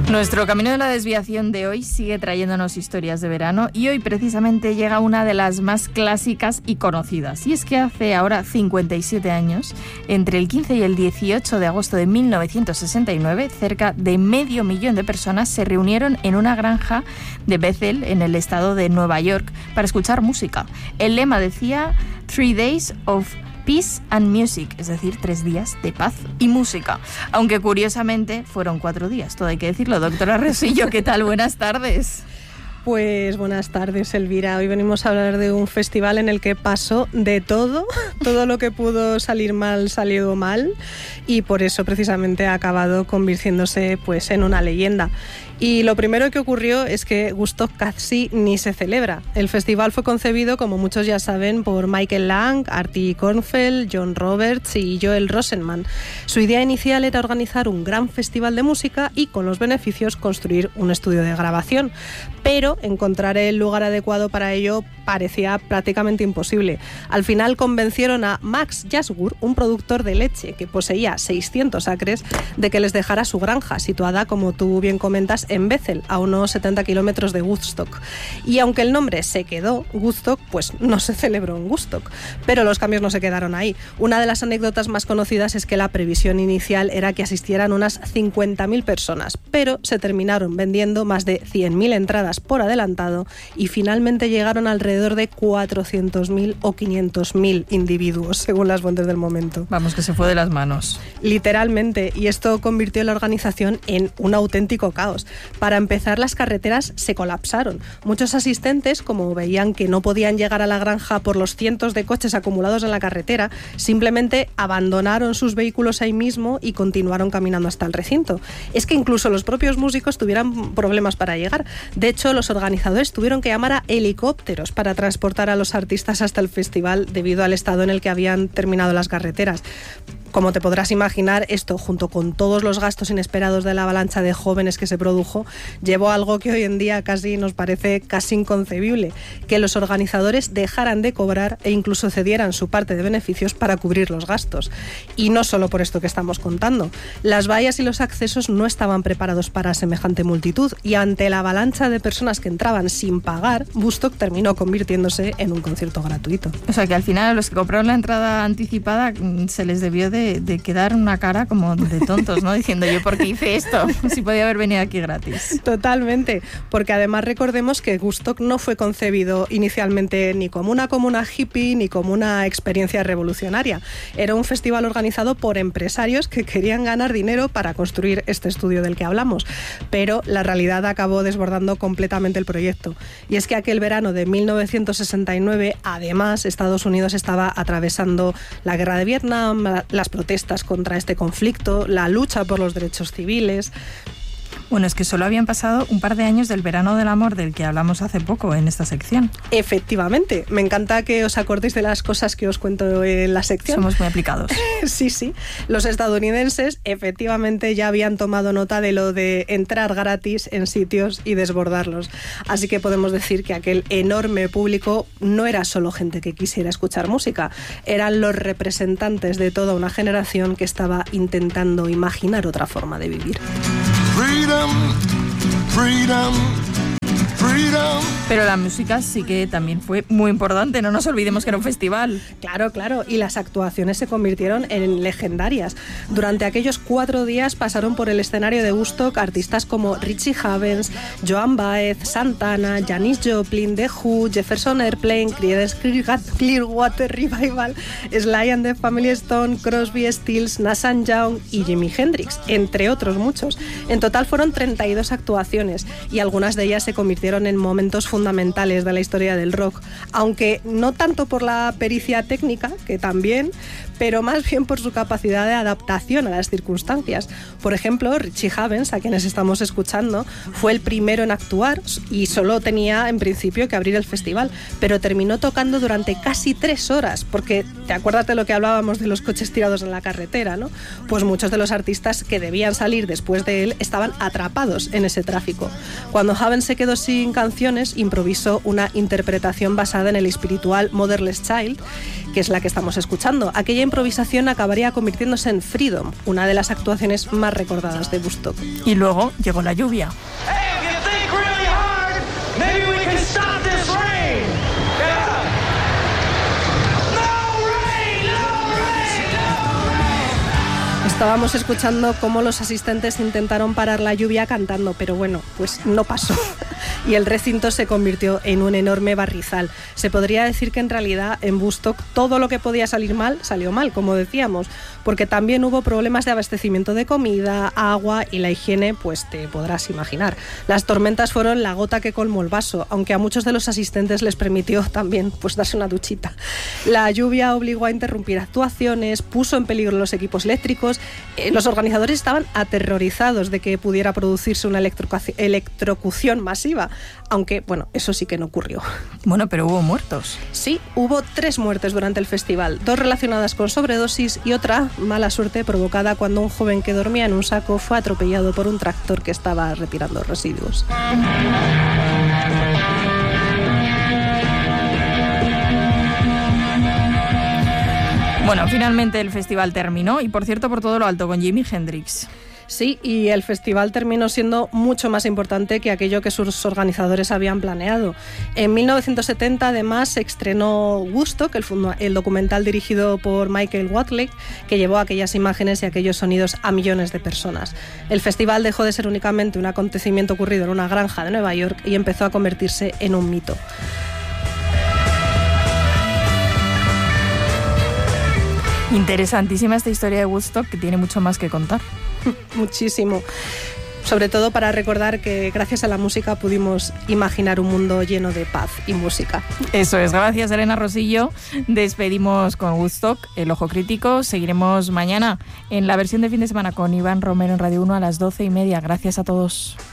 Nuestro camino de la desviación de hoy sigue trayéndonos historias de verano y hoy precisamente llega una de las más clásicas y conocidas. Y es que hace ahora 57 años, entre el 15 y el 18 de agosto de 1969, cerca de 500.000 de personas se reunieron en una granja de Bethel, en el estado de Nueva York, para escuchar música. El lema decía 3 Days of Peace and Music, es decir, 3 días de paz y música. Aunque curiosamente fueron 4 días, todo hay que decirlo. Doctora Rosillo, ¿qué tal? Buenas tardes. Pues buenas tardes, Elvira. Hoy venimos a hablar de un festival en el que pasó de todo. Todo lo que pudo salir mal salió mal y por eso precisamente ha acabado convirtiéndose pues en una leyenda. Y lo primero que ocurrió es que Woodstock casi ni se celebra. El festival fue concebido, como muchos ya saben, por Michael Lang, Artie Kornfeld, John Roberts y Joel Rosenman. Su idea inicial era organizar un gran festival de música y, con los beneficios, construir un estudio de grabación. Pero encontrar el lugar adecuado para ello parecía prácticamente imposible. Al final convencieron a Max Yasgur, un productor de leche que poseía 600 acres, de que les dejara su granja, situada, como tú bien comentas, en Bethel, a unos 70 kilómetros de Woodstock. Y aunque el nombre se quedó, Woodstock, pues no se celebró en Woodstock. Pero los cambios no se quedaron ahí. Una de las anécdotas más conocidas es que la previsión inicial era que asistieran unas 50.000 personas, pero se terminaron vendiendo más de 100.000 entradas por adelantado y finalmente llegaron alrededor de 400.000 o 500.000 individuos, según las fuentes del momento. Vamos, que se fue de las manos. Literalmente, y esto convirtió la organización en un auténtico caos. Para empezar, las carreteras se colapsaron. Muchos asistentes, como veían que no podían llegar a la granja por los cientos de coches acumulados en la carretera, simplemente abandonaron sus vehículos ahí mismo y continuaron caminando hasta el recinto. Es que incluso los propios músicos tuvieron problemas para llegar. De hecho, los organizadores tuvieron que llamar a helicópteros para transportar a los artistas hasta el festival debido al estado en el que habían terminado las carreteras. Como te podrás imaginar, esto, junto con todos los gastos inesperados de la avalancha de jóvenes que se produjo, llevó a algo que hoy en día casi nos parece casi inconcebible, que los organizadores dejaran de cobrar e incluso cedieran su parte de beneficios para cubrir los gastos. Y no solo por esto que estamos contando. Las vallas y los accesos no estaban preparados para semejante multitud y ante la avalancha de personas que entraban sin pagar, Woodstock terminó convirtiéndose en un concierto gratuito. O sea que al final a los que compraron la entrada anticipada se les debió de quedar una cara como de tontos, ¿no? Diciendo, ¿yo por qué hice esto? Si podía haber venido aquí gratis. Totalmente, porque además recordemos que Woodstock no fue concebido inicialmente ni como una comuna hippie ni como una experiencia revolucionaria. Era un festival organizado por empresarios que querían ganar dinero para construir este estudio del que hablamos, pero la realidad acabó desbordando completamente el proyecto. Y es que aquel verano de 1969, además, Estados Unidos estaba atravesando la guerra de Vietnam, las protestas contra este conflicto, la lucha por los derechos civiles. Bueno, es que solo habían pasado un par de años del verano del amor del que hablamos hace poco en esta sección. Efectivamente, me encanta que os acordéis de las cosas que os cuento en la sección. Somos muy aplicados. Sí. Los estadounidenses efectivamente ya habían tomado nota de lo de entrar gratis en sitios y desbordarlos. Así que podemos decir que aquel enorme público no era solo gente que quisiera escuchar música, eran los representantes de toda una generación que estaba intentando imaginar otra forma de vivir. Freedom, freedom, freedom. Pero la música sí que también fue muy importante, no nos olvidemos que era un festival. Claro, y las actuaciones se convirtieron en legendarias. Durante aquellos 4 días pasaron por el escenario de Woodstock artistas como Richie Havens, Joan Baez, Santana, Janis Joplin, The Who, Jefferson Airplane, Creedence Clearwater Revival, Sly and the Family Stone, Crosby, Stills, Nathan Young y Jimi Hendrix, entre otros muchos. En total fueron 32 actuaciones y algunas de ellas se convirtieron en momentos fundamentales de la historia del rock, aunque no tanto por la pericia técnica, que también, pero más bien por su capacidad de adaptación a las circunstancias. Por ejemplo, Richie Havens, a quienes estamos escuchando, fue el primero en actuar y solo tenía en principio que abrir el festival, pero terminó tocando durante casi 3 horas, porque te acuerdas de lo que hablábamos de los coches tirados en la carretera, ¿no? Pues muchos de los artistas que debían salir después de él estaban atrapados en ese tráfico. Cuando Havens se quedó sin canciones improvisó una interpretación basada en el espiritual Motherless Child, que es la que estamos escuchando. Aquella improvisación acabaría convirtiéndose en Freedom, una de las actuaciones más recordadas de Woodstock. Y luego llegó la lluvia. Estábamos escuchando cómo los asistentes intentaron parar la lluvia cantando, pero bueno, pues no pasó. Y el recinto se convirtió en un enorme barrizal. Se podría decir que en realidad en Woodstock todo lo que podía salir mal, salió mal, como decíamos, porque también hubo problemas de abastecimiento de comida, agua y la higiene, pues te podrás imaginar. Las tormentas fueron la gota que colmó el vaso, aunque a muchos de los asistentes les permitió también pues darse una duchita. La lluvia obligó a interrumpir actuaciones, puso en peligro los equipos eléctricos. Los organizadores estaban aterrorizados de que pudiera producirse una electrocución masiva, aunque, bueno, eso sí que no ocurrió. Bueno, pero hubo muertos. Sí, hubo 3 muertes durante el festival, 2 relacionadas con sobredosis y otra mala suerte provocada cuando un joven que dormía en un saco fue atropellado por un tractor que estaba retirando residuos. Bueno, finalmente el festival terminó y, por cierto, por todo lo alto, con Jimi Hendrix. Sí, y el festival terminó siendo mucho más importante que aquello que sus organizadores habían planeado. En 1970, además, se estrenó Woodstock, el documental dirigido por Michael Whatley, que llevó aquellas imágenes y aquellos sonidos a millones de personas. El festival dejó de ser únicamente un acontecimiento ocurrido en una granja de Nueva York y empezó a convertirse en un mito. Interesantísima esta historia de Woodstock, que tiene mucho más que contar. Muchísimo. Sobre todo para recordar que gracias a la música pudimos imaginar un mundo lleno de paz y música. Eso es, gracias Elena Rosillo. Despedimos con Woodstock, el Ojo Crítico. Seguiremos mañana en la versión de fin de semana con Iván Romero en Radio 1 a las 12:30. Gracias a todos.